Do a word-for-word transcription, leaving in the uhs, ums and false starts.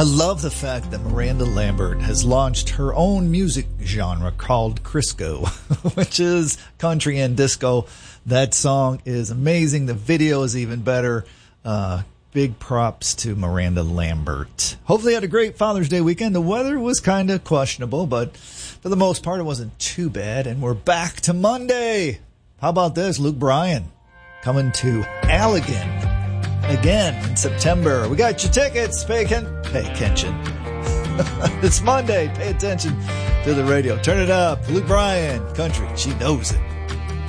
I love the fact that Miranda Lambert has launched her own music genre called Crisco, which is country and disco. That song is amazing. The video is even better. Uh, big props to Miranda Lambert. Hopefully you had a great Father's Day weekend. The weather was kind of questionable, but for the most part it wasn't too bad. And we're back to Monday. How about this? Luke Bryan coming to Allegan again in September. We got your tickets. Pay, can- pay attention. It's Monday. Pay attention to the radio. Turn it up. Luke Bryan, country. She knows it.